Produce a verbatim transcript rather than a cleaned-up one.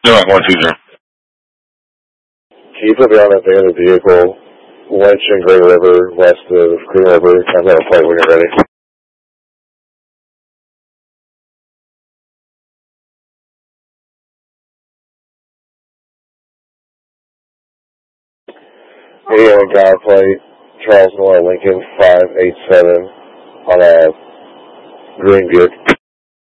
Zero one two zero. Can you put me on that van of the vehicle, Lynch and Green River, west of Green River? I'm going to play when you're ready. eighty-one guy plate, Charles Noah Lincoln five eight seven on a green Buick.